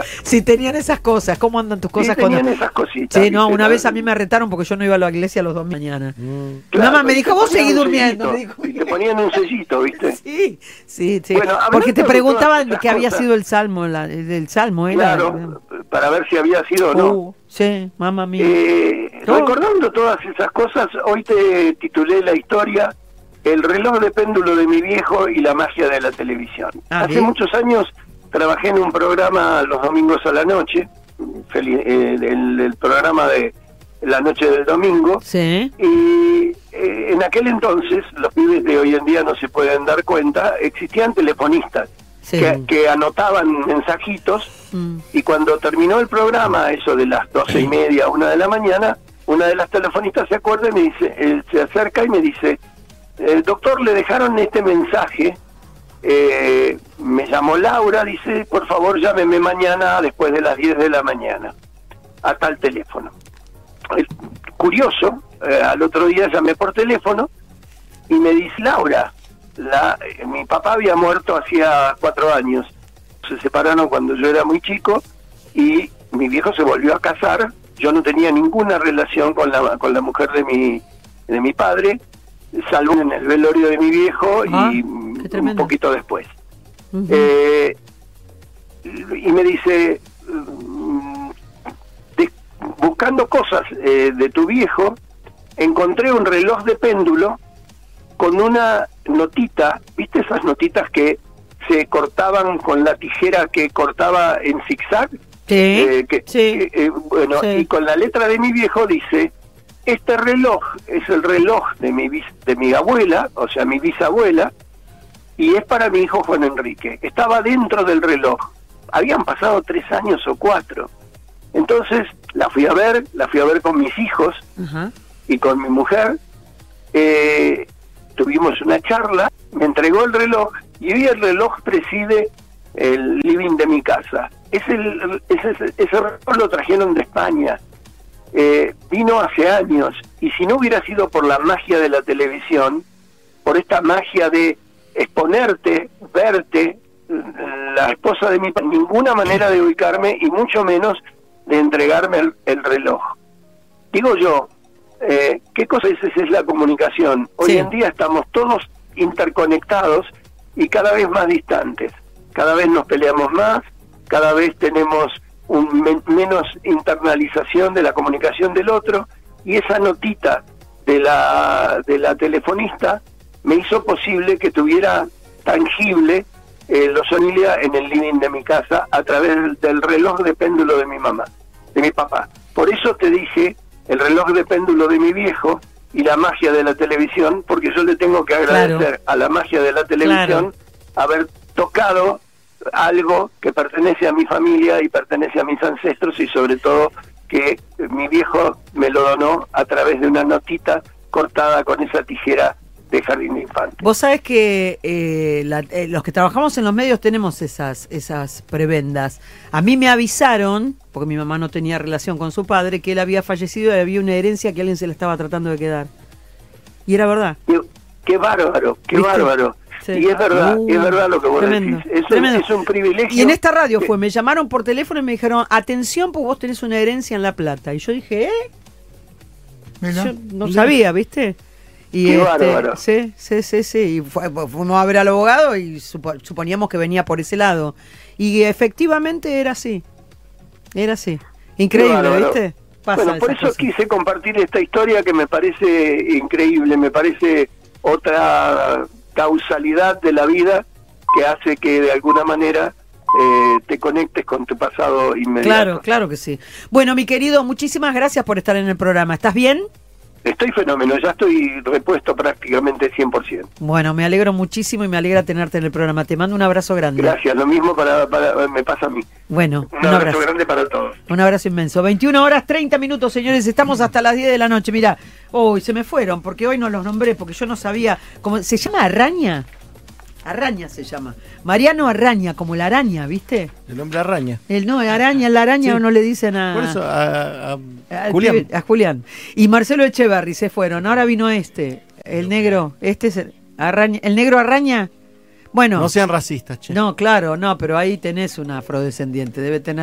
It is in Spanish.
Si tenían esas cosas, ¿cómo andan tus cosas? Sí, tenían esas cositas. Sí, no, ¿viste? una vez a mí me retaron porque yo no iba a la iglesia los domingos mañana. Claro, Mamá me dijo, vos seguí durmiendo. Sellito, Me dijo, y te ponían un sellito, ¿viste? Sí. Bueno, porque te hablando de preguntaban todas que esas había cosas, sido el salmo, era. Claro, para ver si había sido o no. Sí, mamá mía. Recordando todas esas cosas, hoy te titulé la historia El reloj de péndulo de mi viejo y la magia de la televisión. Hace bien. muchos años trabajé en un programa los domingos a la noche, el programa de la noche del domingo, Sí. y en aquel entonces, los pibes de hoy en día no se pueden dar cuenta, existían telefonistas Sí. que anotaban mensajitos, y cuando terminó el programa, eso de las 12:30, 1 de la mañana, una de las telefonistas se acuerda y me dice, se acerca y me dice, doctor, le dejaron este mensaje, me llamó Laura, dice, por favor llámeme mañana después de las 10 de la mañana, a tal teléfono. Curioso, al otro día llamé por teléfono y me dice, Laura, mi papá había muerto hacía 4 años, se separaron cuando yo era muy chico y mi viejo se volvió a casar, yo no tenía ninguna relación con la mujer de mi padre, salvo en el velorio de mi viejo y un poquito después. Y me dice, buscando cosas de tu viejo, encontré un reloj de péndulo con una notita, ¿viste esas notitas que se cortaban con la tijera que cortaba en zigzag? Sí, bueno, sí. Y con la letra de mi viejo dice, este reloj es el reloj de mi abuela, o sea, mi bisabuela, y es para mi hijo Juan Enrique. Estaba dentro del reloj. Habían pasado 3 años o 4. Entonces la fui a ver con mis hijos y con mi mujer. Tuvimos una charla, me entregó el reloj y hoy el reloj preside el living de mi casa. Ese reloj lo trajeron de España. Vino hace años, y si no hubiera sido por la magia de la televisión, por esta magia de exponerte, verte, la esposa de mi padre, ninguna manera de ubicarme y mucho menos de entregarme el reloj. Digo yo, ¿qué cosa es la comunicación? Hoy en día estamos todos interconectados y cada vez más distantes. Cada vez nos peleamos más, cada vez tenemos menos internalización de la comunicación del otro, y esa notita de la telefonista me hizo posible que tuviera tangible los sonidos en el living de mi casa a través del reloj de péndulo de mi mamá, de mi papá. Por eso te dije el reloj de péndulo de mi viejo y la magia de la televisión, porque yo le tengo que agradecer a la magia de la televisión haber tocado algo que pertenece a mi familia y pertenece a mis ancestros, y sobre todo que mi viejo me lo donó a través de una notita cortada con esa tijera de jardín de infantes. Vos sabés que los que trabajamos en los medios tenemos esas prebendas. A mí me avisaron, porque mi mamá no tenía relación con su padre, que él había fallecido y había una herencia que alguien se le estaba tratando de quedar. Y era verdad. Qué bárbaro, qué ¿viste? Bárbaro. Sí. Y es verdad lo que vos decís. Es un privilegio. Y en esta radio me llamaron por teléfono y me dijeron, atención, porque vos tenés una herencia en La Plata. Y yo dije, yo no sabía, ¿viste? Y qué bárbaro. Sí. Y fuimos a ver al abogado y suponíamos que venía por ese lado. Y efectivamente era así. Increíble, ¿viste? Bueno, por eso quise compartir esta historia que me parece increíble, me parece otra causalidad de la vida que hace que de alguna manera te conectes con tu pasado inmediato. Claro que sí. Bueno, mi querido, muchísimas gracias por estar en el programa. ¿Estás bien? Estoy fenómeno, ya estoy repuesto prácticamente 100%. Bueno, me alegro muchísimo y me alegra tenerte en el programa. Te mando un abrazo grande. Gracias, lo mismo me pasa a mí. Bueno, un abrazo grande para todos. Un abrazo inmenso. 21:30, señores, estamos hasta las 10 de la noche. Mirá, se me fueron porque hoy no los nombré, porque yo no sabía. ¿Se llama Arraña? Arraña se llama. Mariano Arraña, como la araña, ¿viste? El hombre araña. La araña, o no le dicen a... Por eso, a Julián. A Julián. Y Marcelo Echeverry se fueron. Ahora vino el negro. Este es el negro Arraña. Bueno. No sean racistas, che. No, claro, no, pero ahí tenés un afrodescendiente. Debe tener